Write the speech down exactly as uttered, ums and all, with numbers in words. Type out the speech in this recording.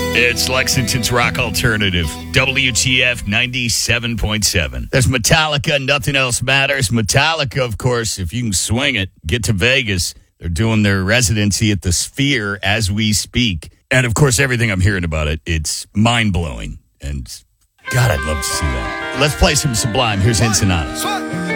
It's Lexington's Rock Alternative, W T F ninety-seven point seven. There's Metallica, Nothing Else Matters. Metallica, of course, if you can swing it, get to Vegas. They're doing their residency at the Sphere as we speak. And, of course, everything I'm hearing about it, it's mind-blowing. And, God, I'd love to see that. Let's play some Sublime. Here's Ensenada.